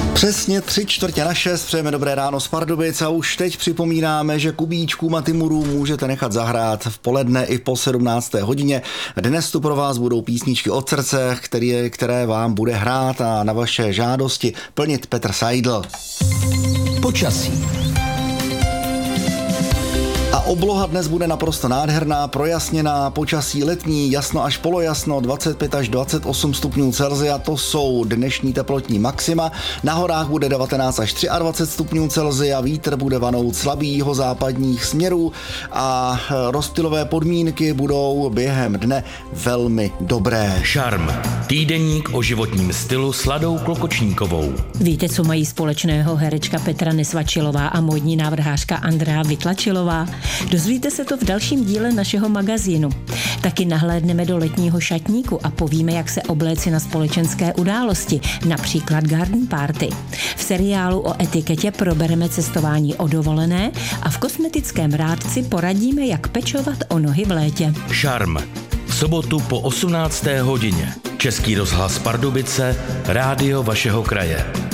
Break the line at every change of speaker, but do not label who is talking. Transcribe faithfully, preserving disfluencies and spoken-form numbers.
Přesně tři čtvrtě na šest, přejeme dobré ráno z Pardubic a už teď připomínáme, že Kubíčkům a Timurů můžete nechat zahrát v poledne i po sedmnácté hodině. Dnes tu pro vás budou písničky od srdce, které, které vám bude hrát a na vaše žádosti plnit Petr Seidl.
Počasí.
A obloha dnes bude naprosto nádherná, projasněná, počasí letní, jasno až polojasno, dvacet pět až dvacet osm stupňů Celsia, to jsou dnešní teplotní maxima. Na horách bude devatenáct až dvacet tři stupňů Celsia, vítr bude vanout slabý jihozápadních směrů a rozptylové podmínky budou během dne velmi dobré.
Šarm. Týdeník o životním stylu s Ladou Klokočníkovou.
Víte, co mají společného herečka Petra Nesvačilová a módní návrhářka Andrea Vytlačilová? Dozvíte se to v dalším díle našeho magazínu. Taky nahlédneme do letního šatníku a povíme, jak se obléci na společenské události, například garden party. V seriálu o etiketě probereme cestování o dovolené a v kosmetickém rádci poradíme, jak pečovat o nohy v létě.
Šarm. V sobotu po osmnácté hodině. Český rozhlas Pardubice, rádio vašeho kraje.